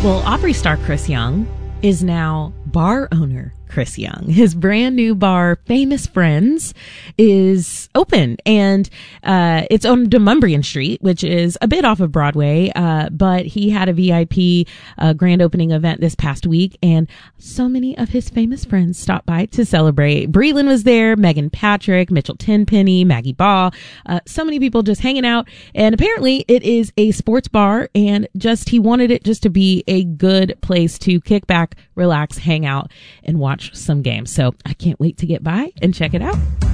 Well, Opry star Chris Young is now bar owner Chris Young. His brand new bar, Famous Friends, is open, and it's on Demonbreun Street, which is a bit off of Broadway, but he had a VIP grand opening event this past week, and so many of his famous friends stopped by to celebrate. Breland was there, Megan Patrick, Mitchell Tenpenny, Maggie Ball, so many people just hanging out, and apparently it is a sports bar, and he wanted it just to be a good place to kick back, relax, hang out, and watch some games. So I can't wait to get by and check it out.